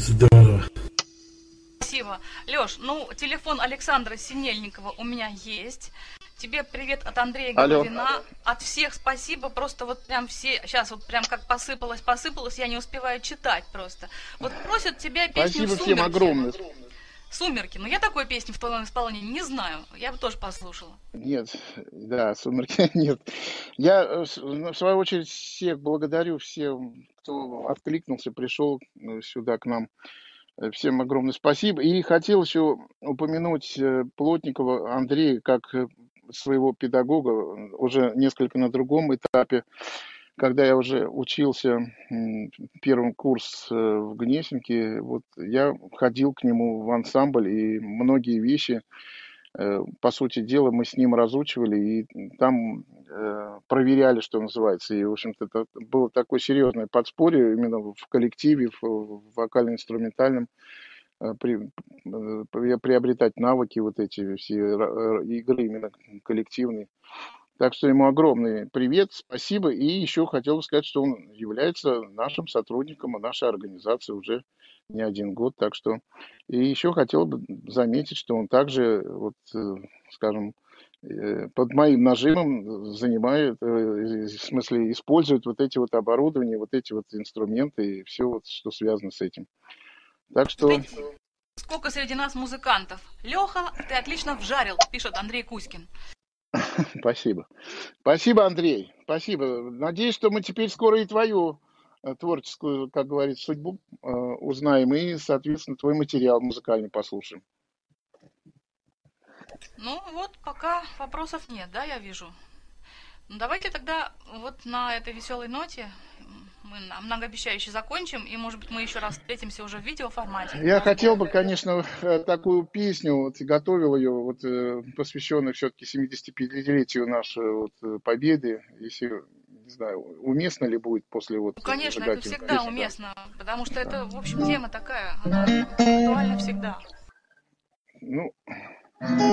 Здорово. Спасибо. Леш, ну, телефон Александра Синельникова у меня есть. Тебе привет от Андрея Алло. Головина. От всех спасибо. Просто вот прям все... Сейчас вот прям как посыпалось, я не успеваю читать просто. Вот просят тебя песню Спасибо всем «Сумерки». огромное. «Сумерки». Но я такой песни в твоем исполнении не знаю. Я бы тоже послушала. Нет, да, сумерки нет. Я, в свою очередь, всех благодарю, всем, кто откликнулся, пришел сюда к нам. Всем огромное спасибо. И хотел еще упомянуть Плотникова Андрея как своего педагога уже несколько на другом этапе, когда я уже учился первый курс в Гнесинке, вот я ходил к нему в ансамбль, и многие вещи, по сути дела, мы с ним разучивали, и там проверяли, что называется. И, в общем-то, это было такое серьезное подспорье именно в коллективе, в вокально-инструментальном, приобретать навыки вот эти все игры именно коллективные. Так что ему огромный привет, спасибо. И еще хотел бы сказать, что он является нашим сотрудником нашей организации уже не один год. Так что и еще хотел бы заметить, что он также, вот, скажем, под моим нажимом занимает, в смысле, использует вот эти вот оборудования, вот эти вот инструменты и все, вот, что связано с этим. Так что... Сколько среди нас музыкантов? Леха, ты отлично вжарил, пишет Андрей Кузькин. Спасибо. Спасибо, Андрей. Спасибо. Надеюсь, что мы теперь скоро и твою творческую, как говорится, судьбу узнаем и, соответственно, твой материал музыкальный послушаем. Ну вот, пока вопросов нет, да, я вижу. Ну, давайте тогда вот на этой веселой ноте мы многообещающе закончим, и, может быть, мы еще раз встретимся уже в видеоформате. Я хотел бы, конечно, такую песню, вот, готовил ее, вот, посвященную все-таки 75-летию нашей вот, победы, если, не знаю, уместно ли будет после вот... Ну, конечно, это всегда уместно, потому что это, в общем, тема такая, она актуальна всегда. Ну...